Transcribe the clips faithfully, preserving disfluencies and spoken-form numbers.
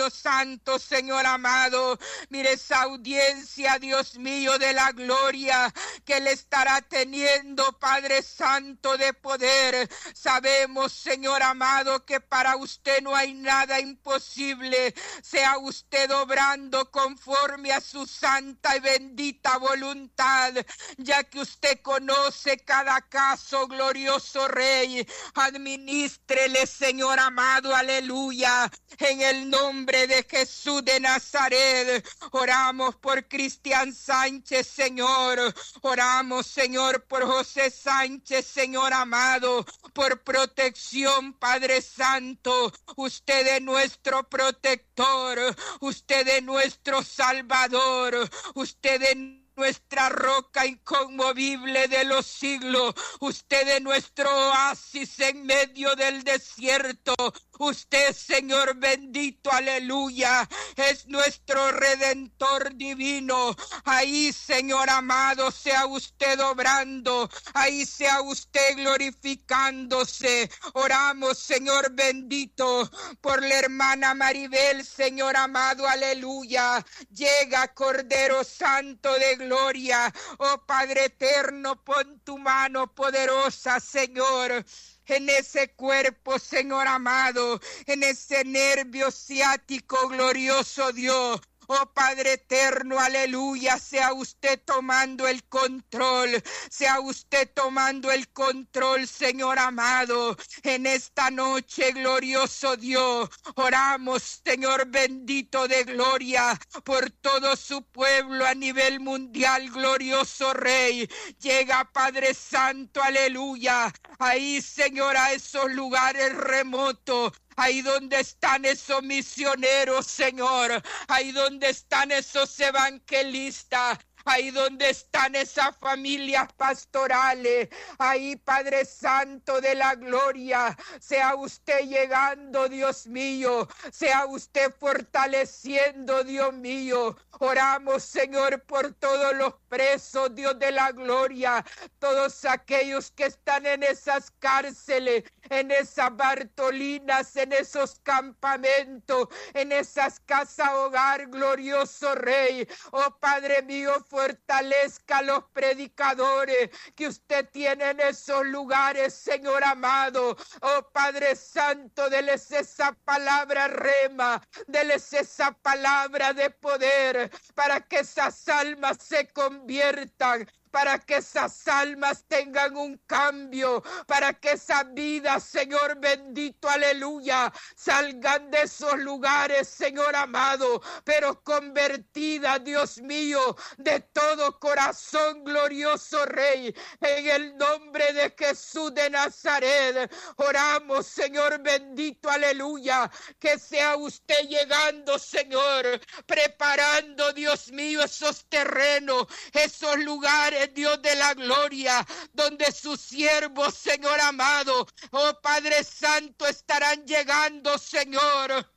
Dios santo, Señor amado. Mire esa audiencia, Dios mío, de la gloria que le estará teniendo, Padre Santo de poder. Sabemos, Señor amado, que para usted no hay nada imposible. Sea usted obrando conforme a su santa y bendita voluntad, ya que usted conoce cada caso, glorioso Rey. Administrele, Señor amado, aleluya. En el nombre de Jesús de Nazaret, oramos por Cristian Sánchez, Señor. Oramos, Señor, por José Sánchez, Señor amado, por protección, Padre Santo. Usted es nuestro protector, usted es nuestro Salvador, usted es nuestra roca inconmovible de los siglos. Usted es nuestro oasis en medio del desierto. Usted, Señor bendito, aleluya, es nuestro Redentor divino. Ahí, Señor amado, sea usted obrando, ahí sea usted glorificándose. Oramos, Señor bendito, por la hermana Maribel, Señor amado, aleluya. Llega, Cordero Santo de gloria. Oh Padre eterno, pon tu mano poderosa, Señor, en ese cuerpo, Señor amado, en ese nervio ciático, glorioso Dios. Oh Padre eterno, aleluya, sea usted tomando el control, sea usted tomando el control, Señor amado, en esta noche, glorioso Dios. Oramos, Señor bendito de gloria, por todo su pueblo a nivel mundial, glorioso Rey. Llega, Padre Santo, aleluya, ahí, Señor, a esos lugares remotos, ahí donde están esos misioneros, Señor, ahí donde están esos evangelistas, ahí donde están esas familias pastorales, ahí, Padre Santo de la gloria, sea usted llegando, Dios mío, sea usted fortaleciendo, Dios mío. Oramos, Señor, por todos los presos, Dios de la gloria, todos aquellos que están en esas cárceles, en esas Bartolinas, en esos campamentos, en esas casas hogar, glorioso Rey. Oh Padre mío, fortalezca a los predicadores que usted tiene en esos lugares, Señor amado. Oh Padre Santo, déles esa palabra rema, déles esa palabra de poder, para que esas almas se conviertan, para que esas almas tengan un cambio, para que esas vidas, Señor bendito, aleluya, salgan de esos lugares, Señor amado, pero convertidas, Dios mío, de todo corazón, glorioso Rey, en el nombre de Jesús de Nazaret. Oramos, Señor bendito, aleluya, que sea usted llegando, Señor, preparando, Dios mío, esos terrenos, esos lugares, Dios de la gloria, donde sus siervos, Señor amado, oh Padre Santo, estarán llegando, Señor,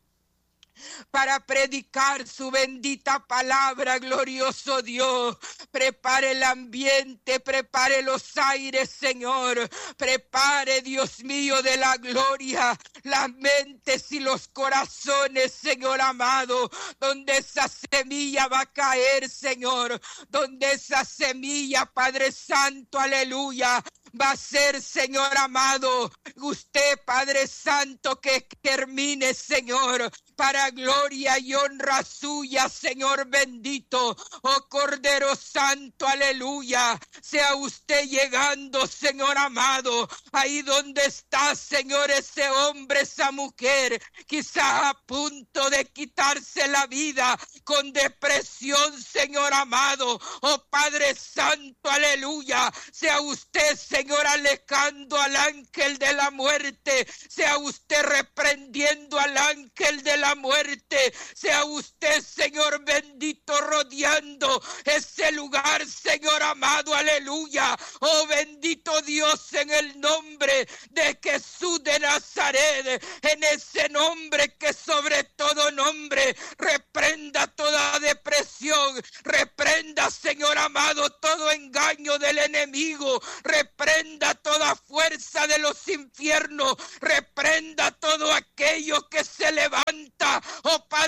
para predicar su bendita palabra, glorioso Dios. Prepare el ambiente, prepare los aires, Señor. Prepare, Dios mío, de la gloria, las mentes y los corazones, Señor amado, donde esa semilla va a caer, Señor, donde esa semilla, Padre Santo, aleluya, va a ser, Señor amado, usted, Padre Santo, que termine, Señor, para gloria y honra suya, Señor bendito. Oh Cordero Santo, aleluya, sea usted llegando, Señor amado, ahí donde está, Señor, ese hombre, esa mujer, quizás a punto de quitarse la vida con depresión, Señor amado. Oh Padre Santo, aleluya, sea usted, Señor, alejando al ángel de la muerte, sea usted reprendiendo al ángel de la muerte, sea usted, Señor bendito, rodeando ese lugar, Señor amado, aleluya. Oh bendito Dios, en el nombre de Jesús de Nazaret, en ese nombre que sobre todo nombre, reprenda toda depresión, reprenda, Señor amado, todo engaño del enemigo, reprenda toda fuerza de los infiernos, reprenda todo aquello que se levanta, oh Padre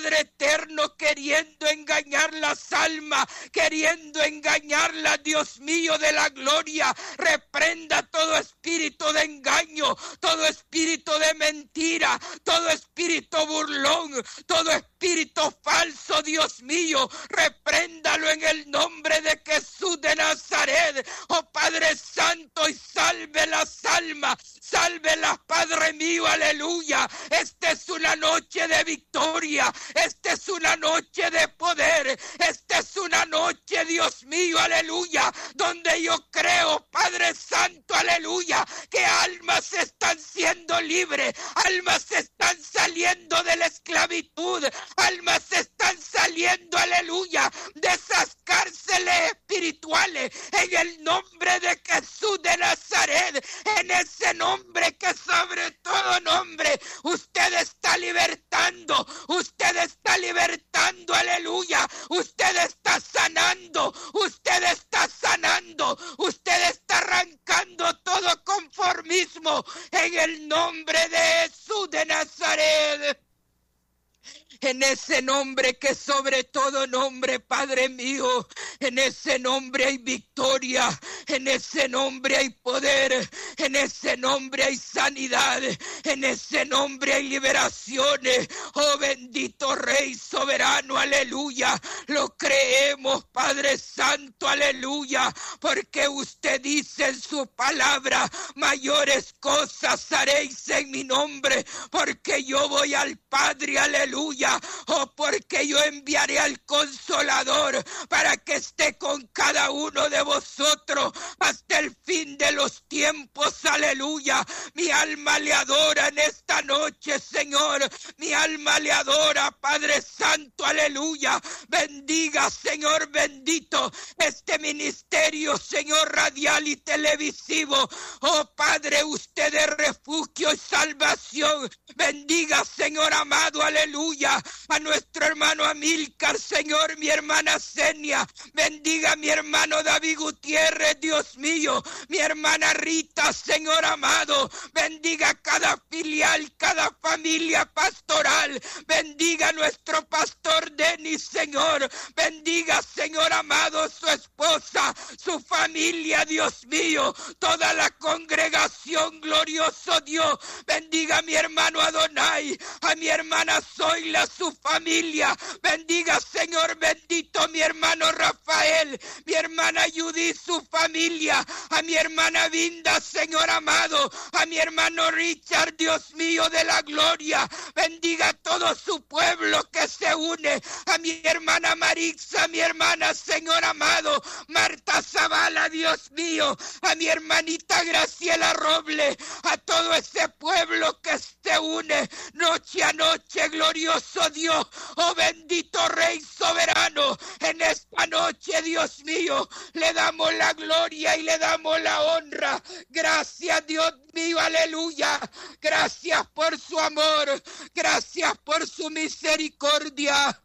Padre eterno, queriendo engañar las almas, queriendo engañarlas, Dios mío de la gloria. Reprenda todo espíritu de engaño, todo espíritu de mentira, todo espíritu burlón, todo espíritu falso, Dios mío. Repréndalo en el nombre de Jesús de Nazaret. Oh Padre Santo, y salve las almas, sálvelas, Padre mío, aleluya. Esta es una noche de victoria, esta es una noche de poder, esta es una noche, Dios mío, aleluya, donde yo creo, Padre Santo, aleluya, que almas están siendo libres, almas están saliendo de la esclavitud, almas están saliendo, aleluya, de esas cárceles espirituales, en el nombre de Jesús de Nazaret, en ese nombre que sobre todo nombre, usted está libertando, usted está libertando, aleluya, usted está sanando, usted está sanando, usted está arrancando todo conformismo, en el nombre de Jesús de Nazaret. En ese nombre que sobre todo nombre, Padre mío, en ese nombre hay victoria, en ese nombre hay poder, en ese nombre hay sanidad, en ese nombre hay liberaciones. Oh bendito Rey soberano, aleluya, lo creemos, Padre Santo, aleluya, porque usted dice en su palabra, mayores cosas haréis en mi nombre, porque yo voy al Padre, aleluya. Oh, porque yo enviaré al Consolador para que esté con cada uno de vosotros hasta el fin de los tiempos, aleluya. Mi alma le adora en esta noche, Señor, mi alma le adora, Padre Santo, aleluya. Bendiga, Señor bendito, este ministerio, Señor, radial y televisivo. Oh Padre, usted es refugio y salvación. Bendiga, Señor amado, aleluya, a nuestro hermano Amílcar, Señor, mi hermana Senia. Bendiga a mi hermano David Gutiérrez, Dios mío, mi hermana Rita, Señor amado. Bendiga cada filial, cada familia pastoral. Bendiga a nuestro pastor Denis, Señor. Bendiga, Señor amado, su esposa, su familia, Dios mío, toda la congregación, glorioso Dios. Bendiga a mi hermano Adonai, a mi hermana Zoila, su familia. Bendiga, Señor bendito, mi hermano Rafael, mi hermana Judy, su familia, a mi hermana Vinda, Señor amado, a mi hermano Richard, Dios mío de la gloria. Bendiga a todo su pueblo que se une, a mi hermana Marixa, mi hermana, Señor amado, Marta Zavala, Dios mío, a mi hermanita Graciela Roble, a todo ese pueblo que se une noche a noche, glorioso Dios. Oh bendito Rey soberano, en esta noche, Dios mío, le damos la gloria y le damos la honra. Gracias, Dios mío, aleluya. Gracias por su amor, gracias por su misericordia.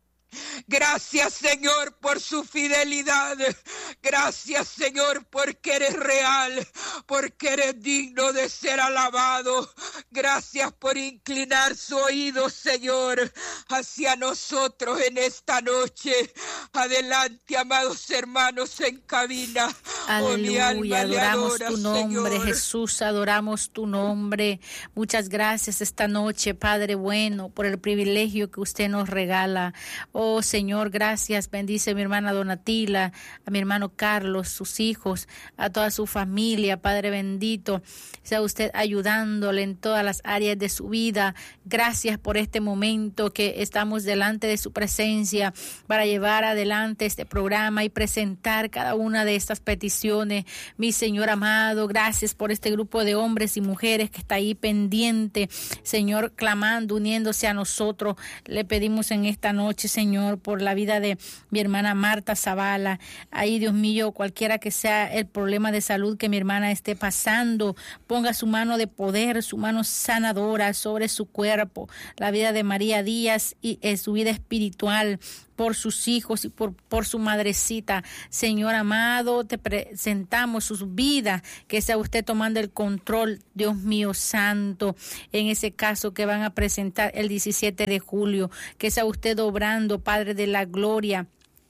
Gracias, Señor, por su fidelidad. Gracias, Señor, porque eres real, porque eres digno de ser alabado. Gracias por inclinar su oído, Señor, hacia nosotros en esta noche. Adelante, amados hermanos en cabina. Aleluya, oh, mi alma adoramos le adora, tu nombre, Señor. Jesús, adoramos tu nombre. Muchas gracias esta noche, Padre bueno, por el privilegio que usted nos regala. Oh Señor, gracias. Bendice a mi hermana Donatila, a mi hermano Carlos, sus hijos, a toda su familia. Padre bendito, sea usted ayudándole en todas las áreas de su vida. Gracias por este momento que estamos delante de su presencia para llevar adelante este programa y presentar cada una de estas peticiones. Mi Señor amado, gracias por este grupo de hombres y mujeres que está ahí pendiente, Señor, clamando, uniéndose a nosotros. Le pedimos en esta noche, Señor, por la vida de mi hermana Marta Zavala. Ahí, Dios mío, cualquiera que sea el problema de salud que mi hermana esté pasando, ponga su mano de poder, su mano sanadora sobre su cuerpo. La vida de María Díaz y eh, su vida espiritual. por sus hijos y por, por su madrecita. Señor amado, te presentamos sus vidas, que sea usted tomando el control, Dios mío santo, en ese caso que van a presentar el diecisiete de julio, que sea usted obrando, Padre de la gloria,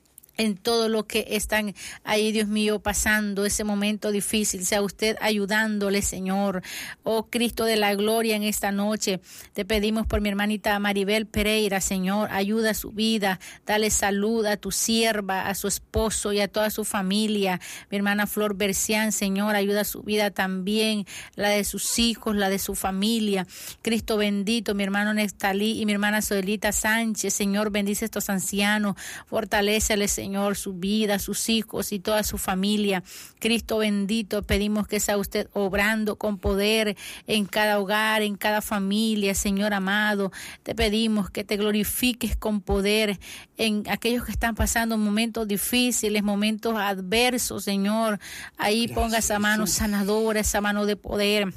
en todo lo que están ahí, Dios mío, pasando ese momento difícil, sea usted ayudándole, Señor. Oh Cristo de la gloria, en esta noche te pedimos por mi hermanita Maribel Pereira, Señor, ayuda a su vida, dale salud a tu sierva, a su esposo y a toda su familia. Mi hermana Flor Bercián, Señor, ayuda a su vida también, la de sus hijos, la de su familia. Cristo bendito, mi hermano Nestalí y mi hermana Zoelita Sánchez, Señor, bendice a estos ancianos, fortaléceles, Señor, su vida, sus hijos y toda su familia. Cristo bendito, pedimos que sea usted obrando con poder en cada hogar, en cada familia, Señor amado. Te pedimos que te glorifiques con poder en aquellos que están pasando momentos difíciles, momentos adversos, Señor. Ahí Gracias, ponga esa mano Jesús. sanadora, esa mano de poder.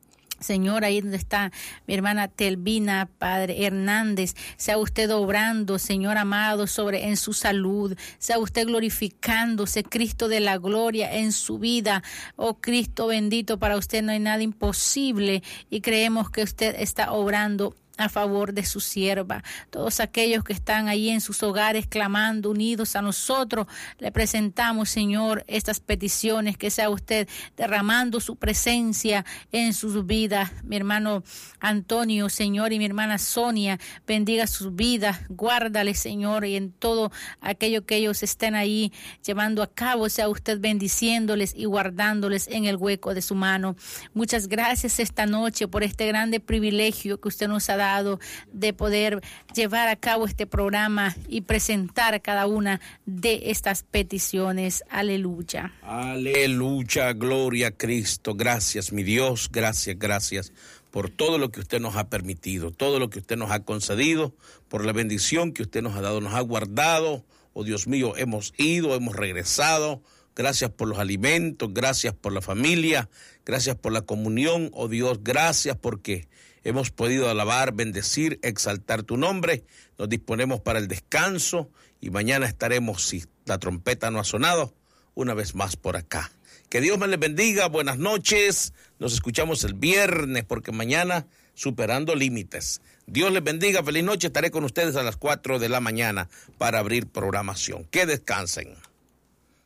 Señor, ahí donde está mi hermana Telvina, Padre Hernández, sea usted obrando, Señor amado, sobre en su salud, sea usted glorificándose, Cristo de la gloria, en su vida. Oh Cristo bendito, para usted no hay nada imposible y creemos que usted está obrando a favor de su sierva. Todos aquellos que están ahí en sus hogares clamando, unidos a nosotros, le presentamos, Señor, estas peticiones, que sea usted derramando su presencia en sus vidas. Mi hermano Antonio, Señor, y mi hermana Sonia, bendiga sus vidas, guárdale, Señor, y en todo aquello que ellos estén ahí llevando a cabo, sea usted bendiciéndoles y guardándoles en el hueco de su mano. Muchas gracias esta noche por este grande privilegio que usted nos ha dado de poder llevar a cabo este programa y presentar cada una de estas peticiones. Aleluya. Aleluya, gloria a Cristo. Gracias, mi Dios, gracias, gracias por todo lo que usted nos ha permitido, todo lo que usted nos ha concedido, por la bendición que usted nos ha dado, nos ha guardado. Oh Dios mío, hemos ido, hemos regresado. Gracias por los alimentos, gracias por la familia, gracias por la comunión. Oh Dios, gracias porque hemos podido alabar, bendecir, exaltar tu nombre. Nos disponemos para el descanso y mañana estaremos, si la trompeta no ha sonado, una vez más por acá. Que Dios me les bendiga, buenas noches. Nos escuchamos el viernes porque mañana Superando Límites. Dios les bendiga, feliz noche. Estaré con ustedes a las cuatro de la mañana para abrir programación. Que descansen.